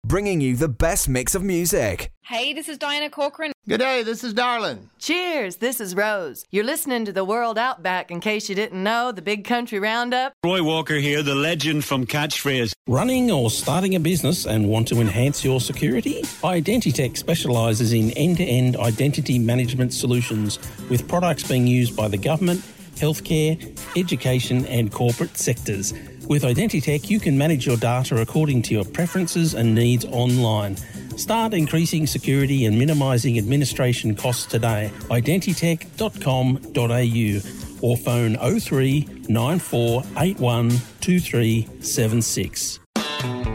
bringing you the best mix of music. Hey, this is Diana Corcoran. Good day, this is Darlin. Cheers, this is Rose. You're listening to The World Outback. In case you didn't know, the Big Country Roundup. Roy Walker here, the legend from Catchphrase. Running or starting a business and want to enhance your security? Identitech specialises in end-to-end identity management solutions with products being used by the government, healthcare, education and corporate sectors. With Identitech, you can manage your data according to your preferences and needs online. Start increasing security and minimising administration costs today. Identitech.com.au or phone 03 9481 2376.